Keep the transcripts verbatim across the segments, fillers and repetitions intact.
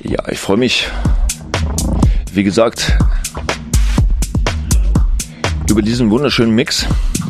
Ja, ich freue mich, wie gesagt, über diesen wunderschönen Mix.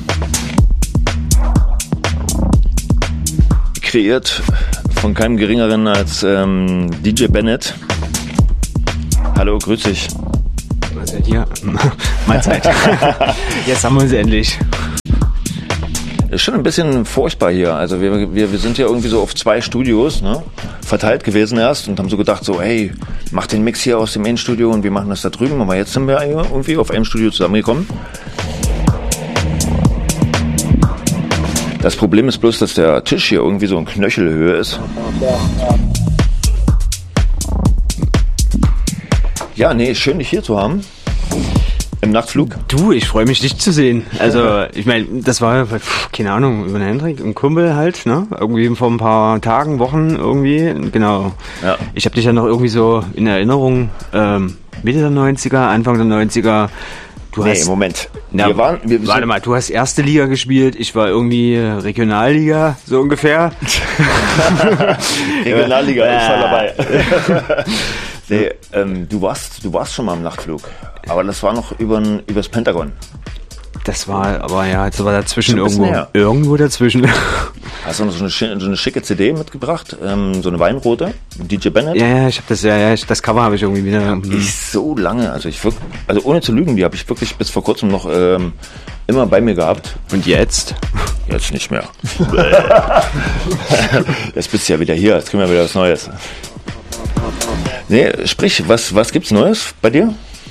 Kreiert von keinem Geringeren als ähm, D J Bennett. Hallo, grüß dich. Was seid ihr? Mahlzeit. Jetzt haben wir uns endlich. Ist schon ein bisschen furchtbar hier. Also wir, wir, wir sind ja irgendwie so auf zwei Studios, ne, verteilt gewesen erst und haben so gedacht, so hey, mach den Mix hier aus dem Innenstudio und wir machen das da drüben. Aber jetzt sind wir irgendwie auf einem Studio zusammengekommen. Das Problem ist bloß, dass der Tisch hier irgendwie so in Knöchelhöhe ist. Ja, nee, schön dich hier zu haben. Im Nachtflug. Du, ich freue mich, dich zu sehen. Also, ich meine, das war, keine Ahnung, über den Hendrik, ein Kumpel halt, ne? Irgendwie vor ein paar Tagen, Wochen irgendwie, genau. Ja. Ich habe dich ja noch irgendwie so in Erinnerung, ähm, Mitte der neunziger, Anfang der neunziger. Du nee, hast, Moment. Na, wir waren, wir warte mal, du hast erste Liga gespielt, ich war irgendwie Regionalliga, so ungefähr. Regionalliga, ich war dabei. nee, ähm, du warst, du warst schon mal im Nachtflug. Aber das war noch über übers Pentagon. Das war, aber ja, jetzt war dazwischen Schon ein irgendwo. her. Irgendwo dazwischen. Hast du noch so eine, so eine schicke C D mitgebracht? Ähm, so eine Weinrote? D J Bennett? Ja, ja, ich habe das, ja, ja, ich, das Cover habe ich irgendwie wieder. Hab ich so lange, also ich wirklich, also ohne zu lügen, die habe ich wirklich bis vor kurzem noch ähm, immer bei mir gehabt. Und jetzt? Jetzt nicht mehr. Jetzt bist du ja wieder hier, jetzt kriegen wir wieder was Neues. Nee, sprich, was, was gibt's Neues bei dir?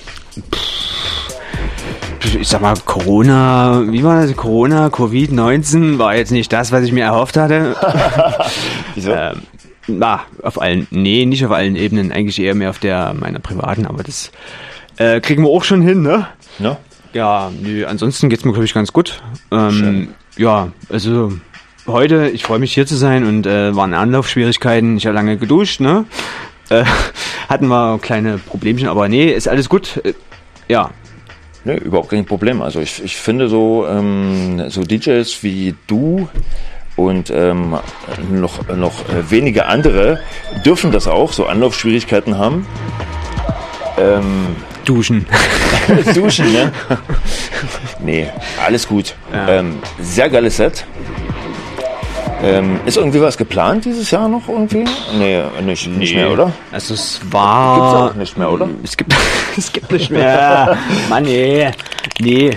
Ich sag mal, Corona, wie war das? Corona, Covid neunzehn war jetzt nicht das, was ich mir erhofft hatte. Wieso? ähm, na, auf allen, nee, nicht auf allen Ebenen, eigentlich eher mehr auf der meiner privaten, aber das äh, kriegen wir auch schon hin, ne? Ja? Ja, nö, ansonsten geht's mir, glaube ich, ganz gut. Ähm, ja, also heute, ich freue mich hier zu sein und äh, waren Anlaufschwierigkeiten, ich habe lange geduscht, ne? Äh, hatten wir kleine Problemchen, aber nee, ist alles gut. Äh, ja. Nee, überhaupt kein Problem. Also ich, ich finde so, ähm, so D Js wie du und ähm, noch, noch wenige andere dürfen das auch, so Anlaufschwierigkeiten haben. Ähm, Duschen. Duschen, ne? Nee, alles gut. Ja. Ähm, sehr geiles Set. Ähm, ist irgendwie was geplant dieses Jahr noch irgendwie? Nee, nicht, nicht Nee. mehr, oder? Also es war... Gibt's auch nicht mehr, oder? Es gibt, es gibt nicht mehr. Mann, nee. Nee.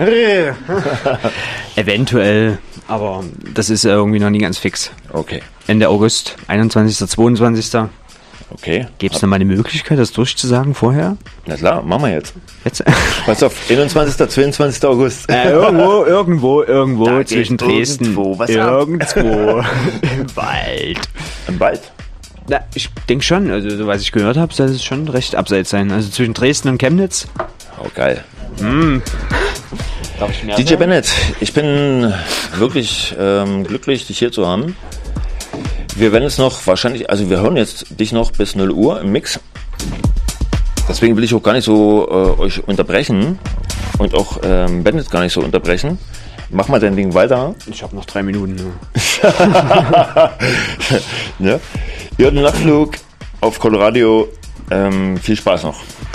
Eventuell, aber das ist irgendwie noch nie ganz fix. Okay, Ende August, einundzwanzigster, zweiundzwanzigster okay. Gäbe es noch mal eine Möglichkeit, das durchzusagen vorher? Na klar, machen wir jetzt. Jetzt? Pass auf, einundzwanzigster, zweiundzwanzigster August. Äh, irgendwo, irgendwo, irgendwo Da geht zwischen Dresden. irgendwo was ab. Irgendwo im Wald. Im Wald? Na, ich denke schon, also so was ich gehört habe, soll es schon recht abseits sein. Also zwischen Dresden und Chemnitz. Oh, geil. Darf ich mehr D J Bennett, ich bin wirklich ähm, glücklich, dich hier zu haben. Wir werden jetzt noch wahrscheinlich, also wir hören jetzt dich noch bis null Uhr im Mix. Deswegen will ich auch gar nicht so äh, euch unterbrechen und auch ähm, Bennett gar nicht so unterbrechen. Mach mal dein Ding weiter. Ich habe noch drei Minuten. Ne? Ihr hört den Nachtflug auf Coloradio. Ähm, viel Spaß noch.